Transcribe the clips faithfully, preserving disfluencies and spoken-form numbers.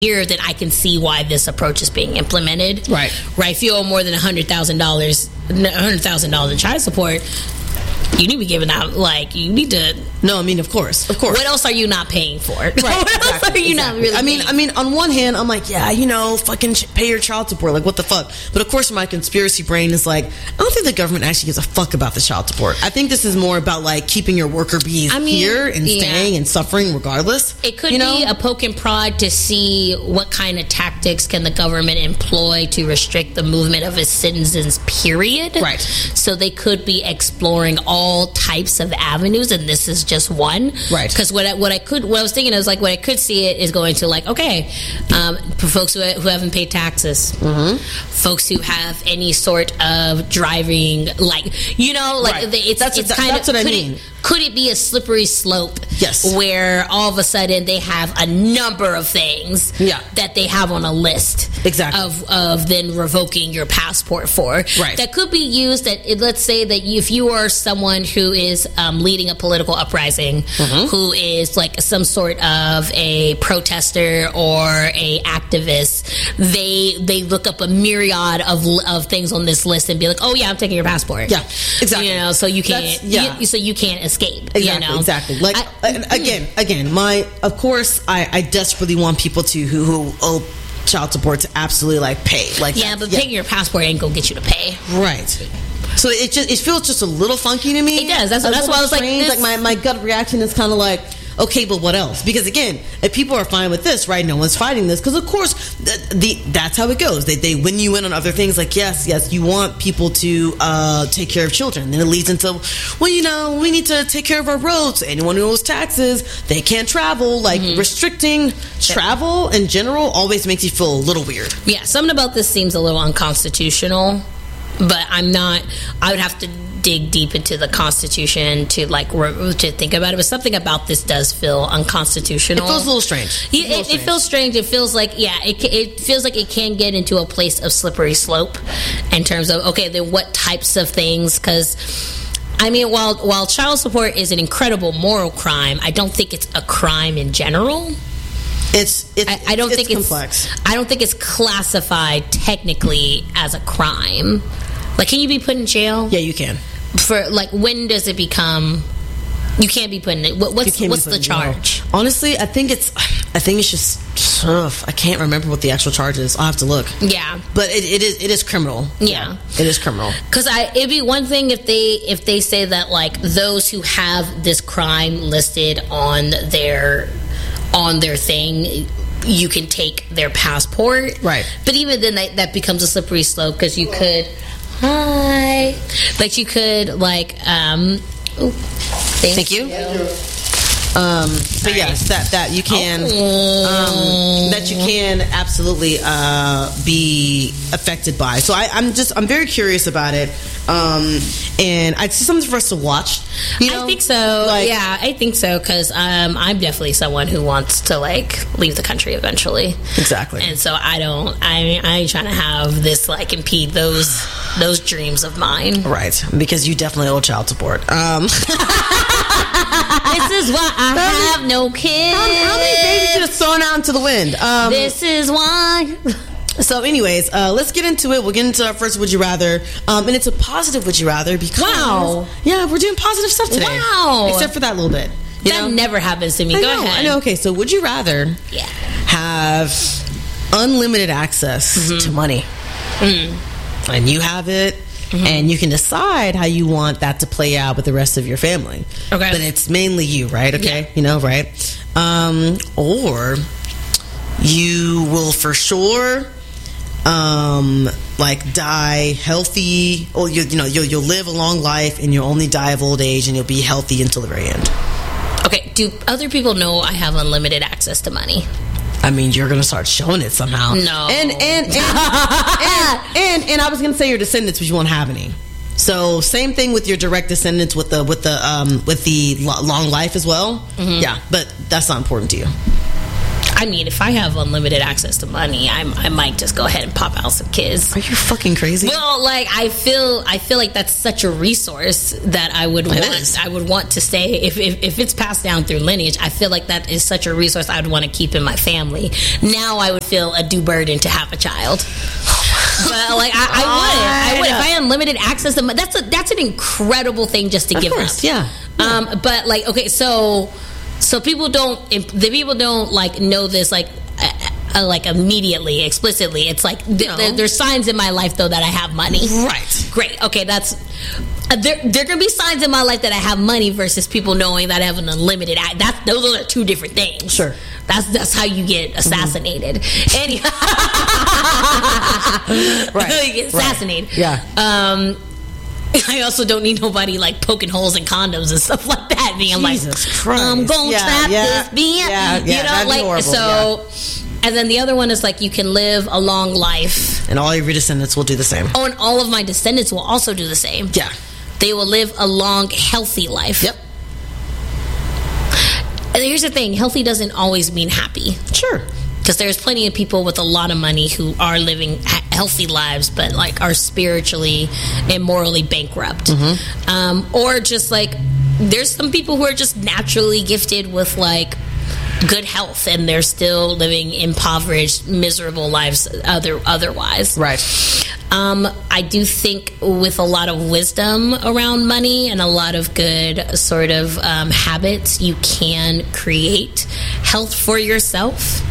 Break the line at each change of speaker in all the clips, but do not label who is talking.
here, then I can see why this approach is being implemented.
Right.
Right. If you owe more than one hundred thousand dollars, one hundred thousand dollars in child support, you need to be giving out, like, you need to...
No, I mean, of course, of course.
What else are you not paying for? Right.
What
exactly,
else are you
exactly.
not really I mean, paying? I mean, on one hand, I'm like, yeah, you know, fucking pay your child support. Like, what the fuck? But of course, my conspiracy brain is like, I don't think the government actually gives a fuck about the child support. I think this is more about, like, keeping your worker bees I mean, here and yeah. staying and suffering regardless.
It could
you know?
be a poke and prod to see what kind of tactics can the government employ to restrict the movement of its citizens, period.
Right.
So they could be exploring all types of avenues, and this is just one.
Right.
Because what I, what I could, what I was thinking is like, what I could see it is going to like, okay, um, for folks who, who haven't paid taxes,
mm-hmm.
folks who have any sort of driving, like, you know, like
right.
it's,
that's
it's
what,
kind
that's
of,
what I
could
mean.
It, could it be a slippery slope?
Yes.
Where all of a sudden they have a number of things
yeah.
that they have on a list
exactly.
of, of then revoking your passport for.
Right.
That could be used that, let's say that if you are someone who is um, leading a political uprising,
mm-hmm.
who is like some sort of a protester or a activist, they they look up a myriad of of things on this list and be like, oh yeah, I'm taking your passport.
Yeah, exactly.
You know, so you can't,
yeah.
you, so you can't escape.
Exactly,
you know?
exactly. Like
I,
again, again, my of course, I, I desperately want people to who who owe child support to absolutely like pay. Like
yeah, but yeah. paying your passport ain't gonna get you to pay.
Right. So it just it feels just a little funky to me.
It does. That's, that's why I was like,
this, like my, my gut reaction is kind of like, okay, but what else? Because again, if people are fine with this, right? No one's fighting this because, of course, the, the that's how it goes. They they win you in on other things. Like yes, yes, you want people to uh, take care of children. Then it leads into, well, you know, we need to take care of our roads. Anyone who owes taxes, they can't travel. Like mm-hmm. restricting travel in general always makes you feel a little weird.
Yeah, something about this seems a little unconstitutional. But I'm not. I would have to dig deep into the Constitution to like re- to think about it. But something about this does feel unconstitutional.
It feels a little strange.
It, it,
strange.
it feels strange. It feels like yeah. It it feels like it can get into a place of slippery slope in terms of okay, then what types of things? Because I mean, while while child support is an incredible moral crime, I don't think it's a crime in general.
It's, it's
I, I don't
it's
think
complex.
it's I don't think it's classified technically as a crime. Like, can you be put in jail?
Yeah, you can.
For like, when does it become? You can't be put in it. What, what's what's the charge?
Honestly, I think it's. I think it's just. Ugh, I can't remember what the actual charge is. I'll have to look.
Yeah,
but it, it is it is criminal.
Yeah,
it is criminal.
Because I it'd be one thing if they if they say that like those who have this crime listed on their on their thing, you can take their passport.
Right.
But even then, that, that becomes a slippery slope because you could. Hi. Like you could like um ooh, thank,
thank you.
you.
Um but yes, that that you can um that you can absolutely uh be affected by. So I, I'm just I'm very curious about it. Um and I'd see something for us to watch. You know?
I think so.
Like,
yeah, I think so because um, I'm definitely someone who wants to like leave the country eventually.
Exactly.
And so I don't. I I ain't trying to have this like impede those those dreams of mine.
Right. Because you definitely owe child support. Um.
This is why I have no kids.
How, how many babies you just thrown out into the wind? Um,
this is why.
So anyways, uh, let's get into it. We'll get into our first Would You Rather. Um, and it's a positive Would You Rather because...
Wow.
Yeah, we're doing positive stuff today.
Wow.
Except for that little bit. You
that
know?
never happens to me.
I
Go
know,
ahead.
I know. Okay, so would you rather
yeah.
have unlimited access mm-hmm. to money? Mm. And you have it. Mm-hmm. And you can decide how you want that to play out with the rest of your family.
Okay.
But it's mainly you, right? Okay.
Yeah.
You know, right? Um, or you will for sure... um like die healthy, or you, you know you'll, you'll live a long life and you'll only die of old age and you'll be healthy until the very end.
Okay, do other people know I have unlimited access to money?
I mean, you're gonna start showing it somehow.
No.
And and and and, and, and I was gonna say your descendants, but you won't have any. So same thing with your direct descendants with the with the um with the lo- long life as well. Mm-hmm. Yeah, but that's not important to you.
I mean, if I have unlimited access to money, I, I might just go ahead and pop out some kids.
Are you fucking crazy?
Well, like I feel, I feel like that's such a resource that I would
It
want.
is.
I would want to stay if, if if it's passed down through lineage. I feel like that is such a resource I would want to keep in my family. Now I would feel a due burden to have a child. But like I, I would, I would if I had unlimited access to money. That's a that's an incredible thing just to
Of
give
course,
up.
yeah. yeah.
Um, but like, okay, so so people don't the people don't like know this like uh, uh, like immediately, explicitly. It's like th-
No.
th- there's signs in my life though that I have money.
Right.
Great. Okay, that's uh, there. There are gonna be signs in my life that I have money versus people knowing that I have an unlimited. Act. That's those are two different things.
Sure.
That's that's how you get assassinated. Mm-hmm. Anyway,
Right.
you get assassinated.
Right. Yeah.
Um. I also don't need nobody like poking holes in condoms and stuff like that. Being
Jesus
like,
Christ.
I'm gonna
Yeah,
trap
yeah,
this being,
yeah, yeah,
you know,
that'd be
like
horrible,
so. And then the other one is like you can live a long life.
And all your descendants will do the same.
Oh, and all of my descendants will also do the same.
Yeah.
They will live a long, healthy life.
Yep.
And here's the thing: healthy doesn't always mean happy.
Sure.
Because there's plenty of people with a lot of money who are living ha- healthy lives, but like are spiritually and morally bankrupt. Mm-hmm. Um, or just like there's some people who are just naturally gifted with like good health, and they're still living impoverished, miserable lives. Other otherwise,
Right.
Um, I do think with a lot of wisdom around money and a lot of good sort of um, habits, you can create health for yourself.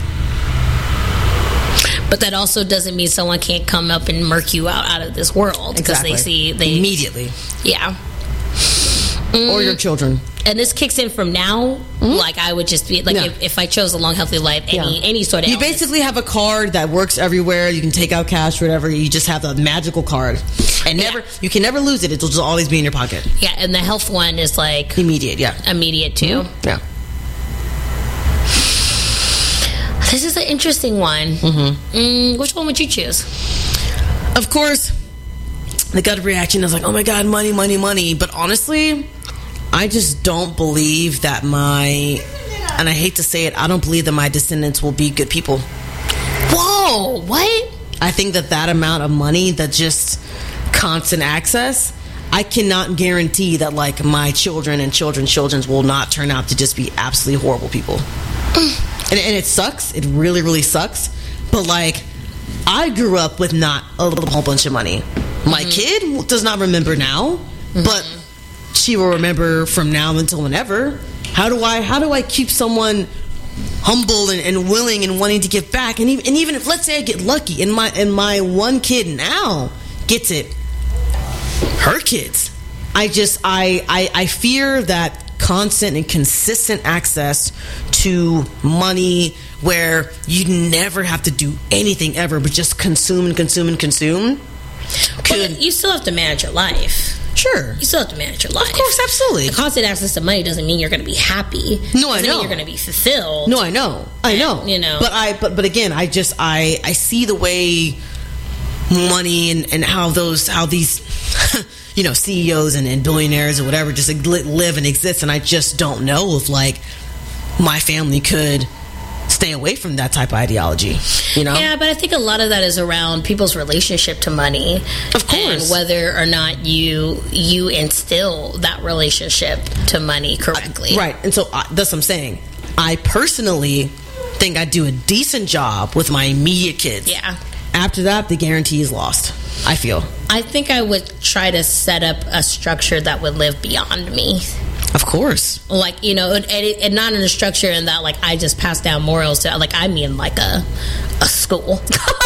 But that also doesn't mean someone can't come up and murk you out, out of this world because
Exactly.
they see they
Immediately.
yeah.
Or your children.
And this kicks in from now. Mm-hmm. Like I would just be like
Yeah.
if, if I chose a long healthy life, any
Yeah.
any sort of
You
illness.
basically have a card that works everywhere. You can take out cash, whatever. You just have the magical card, and never
Yeah.
you can never lose it. It'll just always be in your pocket.
yeah, and the health one is like
Immediate. Yeah.
immediate too.
Yeah.
This is an interesting one. Mm-hmm. Mm, which one would you choose?
Of course, the gut reaction is like, oh my god, money, money, money. But honestly, I just don't believe that my, and I hate to say it, I don't believe that my descendants will be good people.
Whoa, what?
I think that that amount of money, that just constant access, I cannot guarantee that like my children and children's children will not turn out to just be absolutely horrible people. And, and it sucks. It really, really sucks. But like, I grew up with not a whole bunch of money. My mm-hmm. kid does not remember now, mm-hmm. but she will remember from now until whenever. How do I? How do I keep someone humble and, and willing and wanting to give back? And even, and even if, let's say, I get lucky, and my and my one kid now gets it, her kids. I just I I, I fear that constant and consistent access to money where you never have to do anything ever but just consume and consume and consume could,
well, you still have to manage your life.
Sure.
You still have to manage your life.
Of course, absolutely.
The constant access to money doesn't mean you're going to be happy.
No, I
doesn't
know.
mean you're going to be fulfilled.
No, I know. I know.
You know.
But I but but again, I just I I see the way money and and how those how these you know, C E Os and, and billionaires or whatever just like, live and exist, and I just don't know if like my family could stay away from that type of ideology, you know?
Yeah, but I think a lot of that is around people's relationship to money.
Of course.
And whether or not you you instill that relationship to money correctly.
I, right. And so uh, that's what I'm saying. I personally think I do a decent job with my immediate kids.
Yeah.
After that, the guarantee is lost, I feel.
I think I would try to set up a structure that would live beyond me.
Of course.
Like, you know, and, and not in a structure in that, like, I just pass down morals to, like, I mean, like a a school.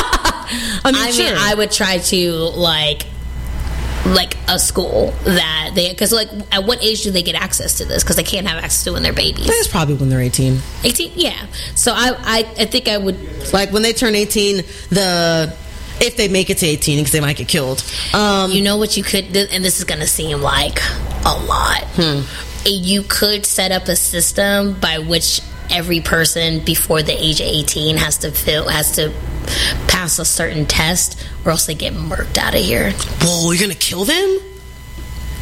I mean,
I
sure.
mean, I would try to, like, like a school that they, because, like, at what age do they get access to this? Because they can't have access to it when they're babies.
That's probably when they're eighteen.
eighteen? Yeah. So I, I, I think I would.
Like, when they turn eighteen, the... if they make it to eighteen, because they might get killed. Um,
you know what you could, and this is going to seem like a lot.
Hmm.
You could set up a system by which every person before the age of eighteen has to fill, has to pass a certain test, or else they get murked out of here.
Whoa, you're gonna kill them?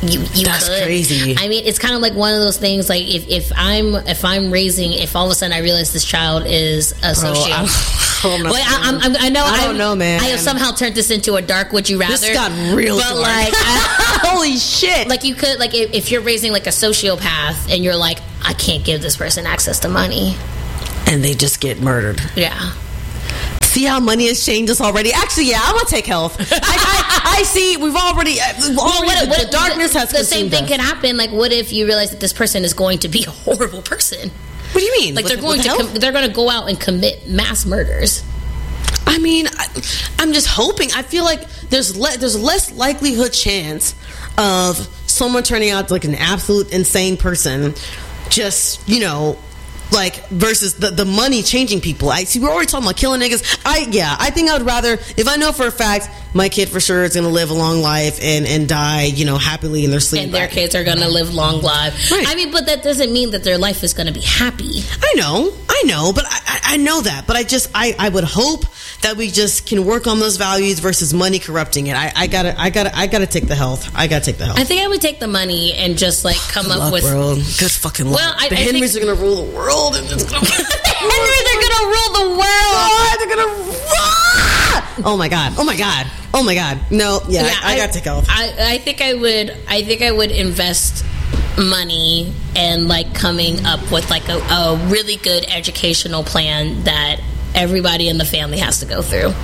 you you
That's
could.
crazy.
I mean, it's kind of like one of those things. Like if, if I'm if I'm raising, if all of a sudden I realize this child is a socio.
I don't know.
Well, I, I'm, I'm, I know.
I don't
I'm-
know, man.
I have somehow turned this into a dark would you rather.
This got real
But
dark.
like, I,
Holy shit!
like you could like if, if you're raising like a sociopath and you're like, I can't give this person access to money.
And they just get murdered.
Yeah.
See how money has changed us already? Actually, yeah, I'm gonna take health. I, I, I see. We've already, uh, we've already
What-
the,
what-
the darkness
the,
has
the same
consumed
thing
us.
can happen. Like, what if you realize that this person is going to be a horrible person?
What do you mean?
Like
With-
they're going
with
to
health?
com- they're going to go out and commit mass murders.
I mean, I, I'm just hoping. I feel like there's le- there's less likelihood chance of someone turning out like an absolute insane person. Just, you know, like versus the, the money changing people. I see. We're already talking about killing niggas. I yeah. I think I would rather, if I know for a fact my kid for sure is going to live a long life and and die, you know, happily in their sleep.
And their kids are going to live long lives.
Right.
I mean, but that doesn't mean that their life is going to be happy.
I know, I know, but I, I, I know that. But I just, I, I would hope that we just can work on those values versus money corrupting it. I, I gotta, I gotta, I gotta take the health. I gotta take the health.
I think I would take the money and just like come
Good
up
luck,
with.
bro. Good fucking luck.
Well, I-
the
I
Henrys
think-
are gonna rule the world, and it's gonna.
Henry, they're going to rule the world.
Oh, they're gonna. Ah! Oh my god. Oh my god. Oh my god. No. Yeah.
Yeah,
I, I gotta take health.
I, I think I would. I think I would invest money and like coming up with like a, a really good educational plan that everybody in the family has to go through.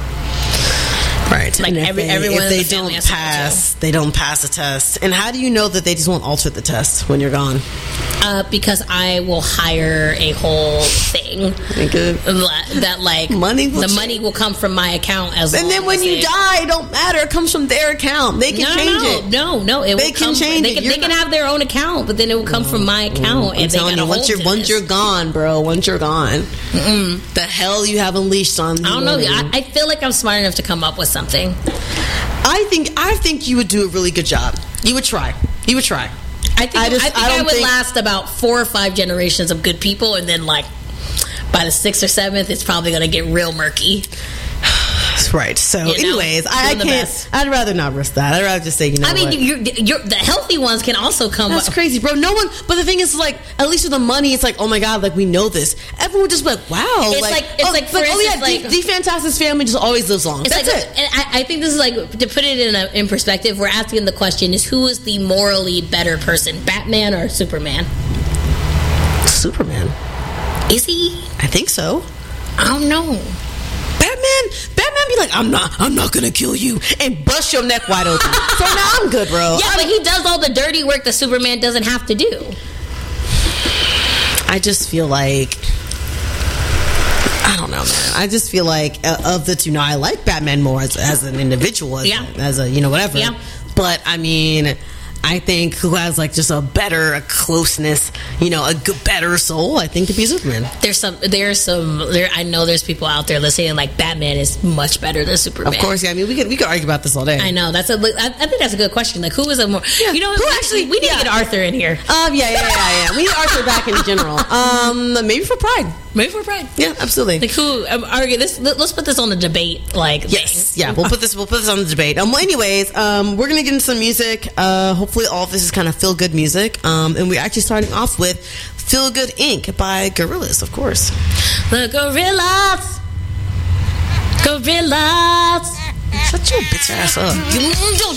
Right.
Like
And if
every-
they,
everyone
if
in
they
the family
don't
has to go
pass, they don't pass a test. And how do you know that they just won't alter the test when you're gone?
Uh, because I will hire a whole thing
Good.
that, that like
Money will
the
change.
money will come from my account as
And
long
then when
as
you
they-
die, it don't matter. It comes from their account. They can
no,
change
no,
it.
no, no. It
They
will
can
come,
change
they
it.
can,
You're
they can
not-
have their own account, but then it will come from my account,
I'm
and they
telling
got
you, once you're once you're gone, bro. Once you're gone, the hell you have unleashed on.
I don't know.
humanity.
I, I feel like I'm smart enough to come up with something.
I think I think you would do a really good job. You would try. You would try.
I think
I
I,
just-
think
I
I,
don't
would
think-
last about four or five generations of good people, and then like by the sixth or seventh, it's probably going to get real murky.
Right. So,
You know,
anyways, I, I
doing the
can't.
best.
I'd rather not risk that. I'd rather just say, you know
I mean,
what?
you're, you're, the healthy ones can also come.
That's
up.
crazy, bro. No one. But the thing is, like, at least with the money, it's like, oh my god, like we know this. Everyone would just be like, wow.
It's like- it's
oh,
like, for
oh yeah,
instance, like-
the, the Fantastic's family just always lives long.
It's
That's
like,
it.
and I, I think this is like to put it in a, in perspective. We're asking the question: is who is the morally better person, Batman or Superman?
Superman.
Is he?
I think so.
I don't know.
Batman, Batman be like, I'm not, I'm not gonna kill you, and bust your neck wide open. So now I'm good, bro.
Yeah, but he does all the dirty work that Superman doesn't have to do.
I just feel like, I don't know, man. I just feel like uh, of the two, now I like Batman more as, as an individual, as,
Yeah.
as a, you know, whatever.
Yeah.
But I mean, I think who has like just a better a closeness, you know, a good, better soul, I think could be Superman.
There's some. There's some. There. I know there's people out there listening like Batman is much better than Superman.
Of course, yeah. I mean, we could we could argue about this all day.
I know that's a. I, I think that's a good question. Like, who is a more?
Yeah.
You know,
Who
we-
actually-
we need
yeah.
to get Arthur in here.
Um, yeah, yeah, yeah, yeah. We need Arthur back in general. Um, maybe for Pride.
Maybe for Pride.
Yeah, absolutely.
Like who? Um, argue this. Let's put this on the debate. Like
Yes,
thing.
yeah. We'll put this. We'll put this on the debate. Um. Well, anyways, um, we're gonna get into some music. Uh, hopefully, all of this is kind of feel good music. Um, and we're actually starting off with "Feel Good Incorporated" by Gorillaz, of course.
The Gorillas. Gorillas.
Shut your bitch ass up.
You, you,